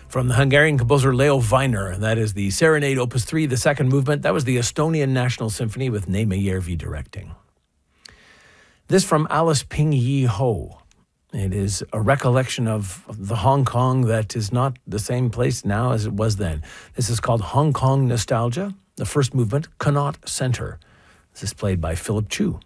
From the Hungarian composer Leo Weiner. That is the Serenade Opus 3, the second movement. That was the Estonian National Symphony with Neeme Järvi directing. This from Alice Ping Yi Ho. It is a recollection of the Hong Kong that is not the same place now as it was then. This is called Hong Kong Nostalgia, the first movement, Connaught Center. This is played by Philip Chu.